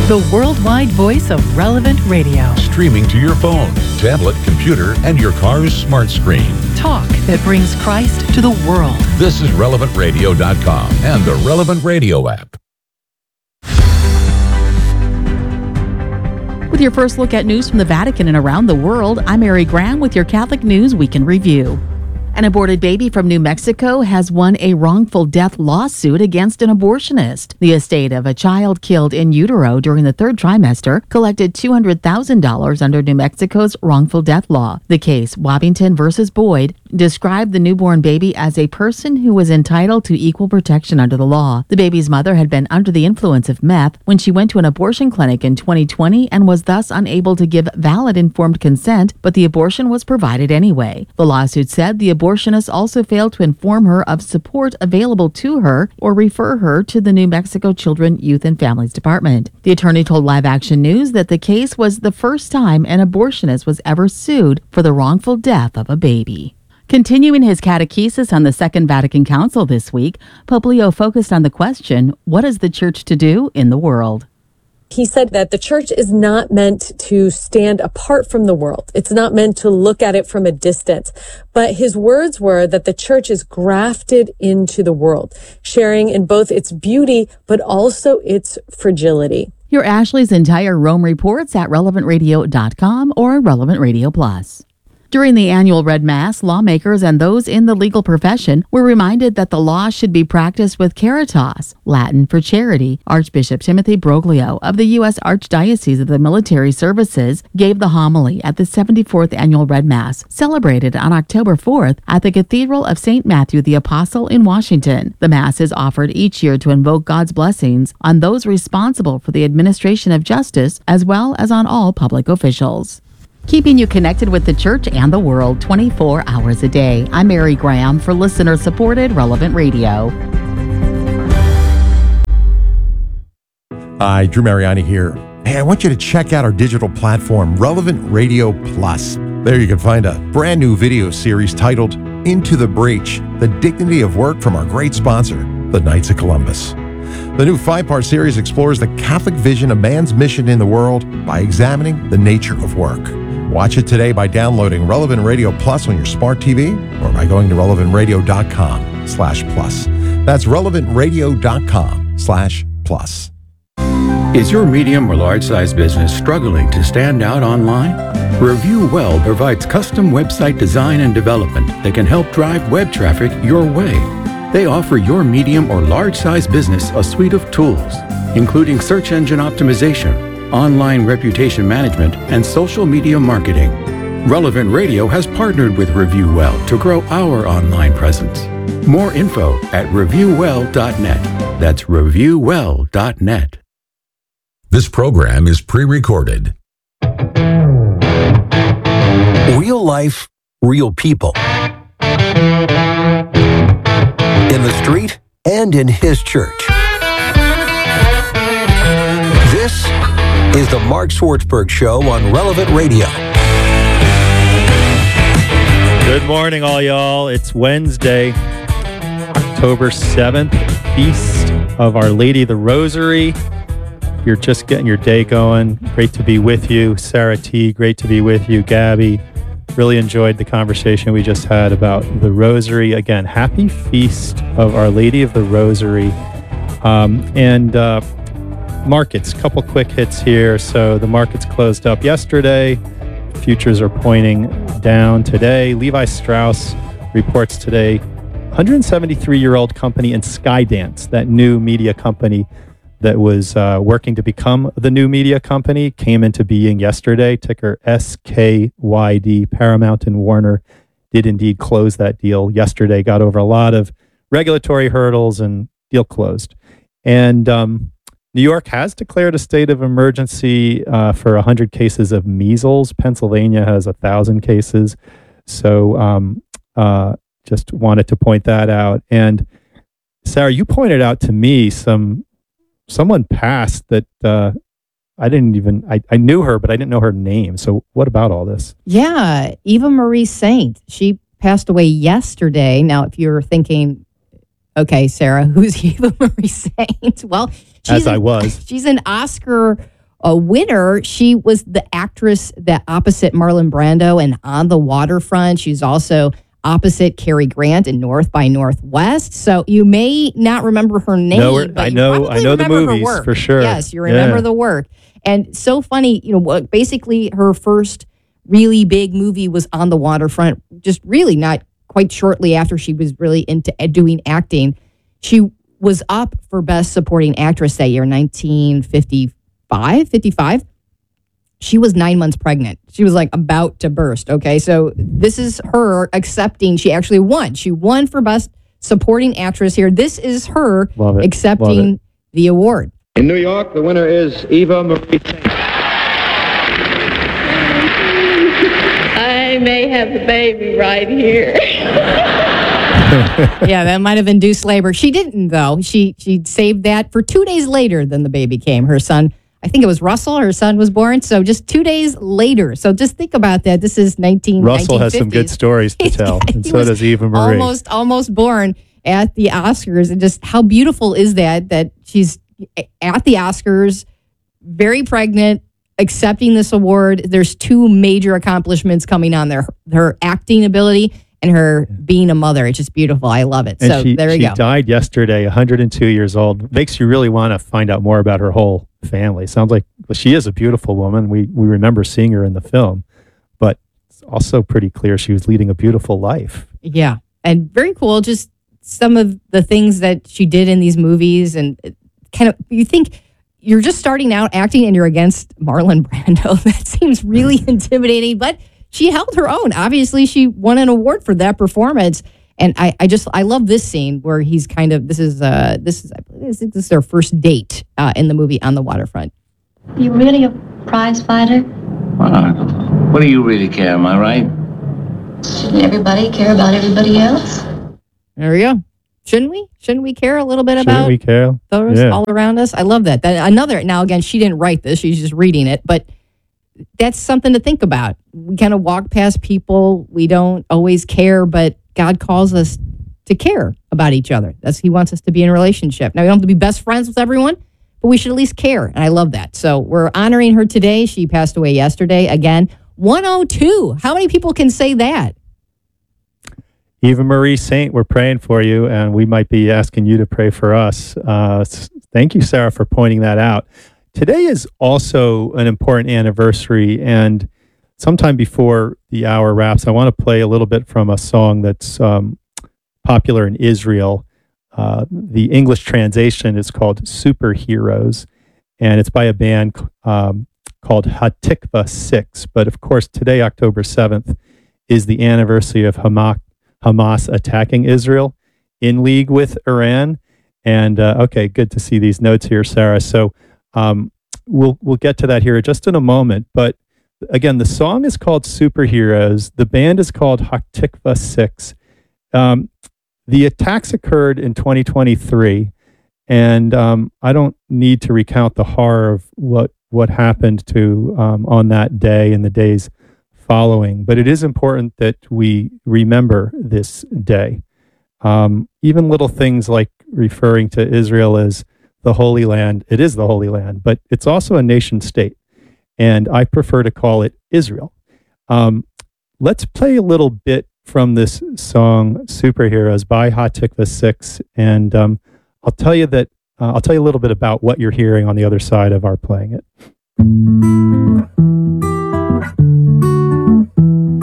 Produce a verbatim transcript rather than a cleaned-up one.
the worldwide voice of Relevant Radio. Streaming to your phone, tablet, computer, and your car's smart screen. Talk that brings Christ to the world. This is relevant radio dot com and the Relevant Radio app. With your first look at news from the Vatican and around the world, I'm Mary Graham with your Catholic News Weekend Review. An aborted baby from New Mexico has won a wrongful death lawsuit against an abortionist. The estate of a child killed in utero during the third trimester collected two hundred thousand dollars under New Mexico's wrongful death law. The case, Wabbington versus Boyd, described the newborn baby as a person who was entitled to equal protection under the law. The baby's mother had been under the influence of meth when she went to an abortion clinic in twenty twenty and was thus unable to give valid informed consent, but the abortion was provided anyway. The lawsuit said the abortionist also failed to inform her of support available to her or refer her to the New Mexico Children, Youth, and Families Department. The attorney told Live Action News that the case was the first time an abortionist was ever sued for the wrongful death of a baby. Continuing his catechesis on the Second Vatican Council this week, Pope Leo focused on the question, what is the church to do in the world? He said that the church is not meant to stand apart from the world. It's not meant to look at it from a distance. But his words were that the church is grafted into the world, sharing in both its beauty, but also its fragility. Hear Ashley's entire Rome reports at relevant radio dot com or Relevant Radio Plus. During the annual Red Mass, lawmakers and those in the legal profession were reminded that the law should be practiced with caritas, Latin for charity. Archbishop Timothy Broglio of the U S Archdiocese of the Military Services gave the homily at the seventy-fourth Annual Red Mass, celebrated on October fourth at the Cathedral of Saint Matthew the Apostle in Washington. The Mass is offered each year to invoke God's blessings on those responsible for the administration of justice, as well as on all public officials. Keeping you connected with the church and the world twenty-four hours a day. I'm Mary Graham for listener-supported Relevant Radio. Hi, Drew Mariani here. Hey, I want you to check out our digital platform, Relevant Radio Plus. There you can find a brand new video series titled Into the Breach, The Dignity of Work from our great sponsor, the Knights of Columbus. The new five-part series explores the Catholic vision of man's mission in the world by examining the nature of work. Watch it today by downloading Relevant Radio Plus on your smart T V or by going to relevant radio dot com slash plus. That's relevant radio dot com slash plus. Is your medium or large-size business struggling to stand out online? Review Well provides custom website design and development that can help drive web traffic your way. They offer your medium or large-size business a suite of tools, including search engine optimization, online reputation management, and social media marketing. Relevant Radio has partnered with Review Well to grow our online presence. More info at review well dot net. That's review well dot net. This program is pre-recorded. Real life, real people. In the street and in his church. This is the Mark Swartzberg Show on Relevant Radio. Good morning, all y'all. It's Wednesday, October seventh, Feast of Our Lady of the Rosary. You're just getting your day going. Great to be with you. Sarah T., great to be with you. Gabby, really enjoyed the conversation we just had about the Rosary. Again, happy Feast of Our Lady of the Rosary. Um, and uh, markets, couple quick hits here. So the markets closed up yesterday. Futures are pointing down today. Levi Strauss reports today one hundred seventy-three-year-old company in Skydance, that new media company that was uh, working to become the new media company, came into being yesterday. Ticker S K Y D. Paramount and Warner did indeed close that deal yesterday. Got over a lot of regulatory hurdles and deal closed. And um, New York has declared a state of emergency uh, for one hundred cases of measles. Pennsylvania has one thousand cases. So um, uh, just wanted to point that out. And Sarah, you pointed out to me some someone passed that uh, I didn't even, I, I knew her, but I didn't know her name. So what about all this? Yeah, Eva Marie Saint. She passed away yesterday. Now, if you're thinking, okay, Sarah, who's Eva Marie Saint? Well, she's As I an, was. She's an Oscar a winner. She was the actress that opposite Marlon Brando in On the Waterfront. She's also opposite Cary Grant in North by Northwest. So you may not remember her name. No, but I you know, probably I know the remember her movies work. for sure. Yes, you remember Yeah. the work. And so funny, you know, what- basically her first really big movie was On the Waterfront, just really not quite shortly after she was really into doing acting. She was up for Best Supporting Actress that year, nineteen fifty-five, fifty-five. She was nine months pregnant. She was like about to burst. Okay, so this is her accepting. She actually won. She won for Best Supporting Actress here. This is her Love it. accepting Love it. the award. In New York, the winner is Eva Marie Saint. I may have the baby right here. Yeah, that might have induced labor. She didn't, though. She she saved that for two days later than the baby came. Her son, I think it was Russell, her son was born. So just two days later. So just think about that. This is nineteen. Russell has some good stories to tell, Yeah, and he so was does Eva Marie. Almost, almost born at the Oscars. And just how beautiful is that, that she's at the Oscars, very pregnant, accepting this award. There's two major accomplishments coming on there. Her acting ability and her being a mother. It's just beautiful. I love it. And so she, there we she go. died yesterday, one hundred two years old. Makes you really want to find out more about her whole family. Sounds like well, she is a beautiful woman. We we remember seeing her in the film, but it's also pretty clear she was leading a beautiful life. Yeah. And very cool. Just some of the things that she did in these movies, and kind of, you think you're just starting out acting and you're against Marlon Brando. That seems really intimidating, but she held her own. Obviously, she won an award for that performance. And I, I just, I love this scene where he's kind of, this is, uh, this is, I think this is their first date uh, in the movie On the Waterfront. You really a prize fighter? Well, what do you really care, am I right? Shouldn't everybody care about everybody else? There we go. Shouldn't we? Shouldn't we care a little bit Shouldn't about we care? those Yeah. all around us? I love that. That another, now again, she didn't write this. She's just reading it, but that's something to think about. We kind of walk past people. We don't always care, but God calls us to care about each other. That's, he wants us to be in a relationship. Now, we don't have to be best friends with everyone, but we should at least care. And I love that. So we're honoring her today. She passed away yesterday. Again, one oh two. How many people can say that? Eva Marie Saint, we're praying for you, and we might be asking you to pray for us. Uh, s- thank you, Sarah, for pointing that out. Today is also an important anniversary, and sometime before the hour wraps, I want to play a little bit from a song that's um, popular in Israel. Uh, the English translation is called Superheroes, and it's by a band um, called Hatikva Six. But of course, today, October seventh, is the anniversary of Hamas, Hamas attacking Israel in league with Iran. And uh, okay, good to see these notes here, Sarah. So um, we'll we'll get to that here just in a moment. But again, the song is called Superheroes. The band is called Hatikva Six. Um, the attacks occurred in twenty twenty-three, and um, I don't need to recount the horror of what what happened to um, on that day and the days following. But it is important that we remember this day. Um, even little things like referring to Israel as the Holy Land. It is the Holy Land, but it's also a nation state. And I prefer to call it Israel. Um, let's play a little bit from this song, Superheroes by Hatikva Six. And um, I'll tell you that, uh, I'll tell you a little bit about what you're hearing on the other side of our playing it.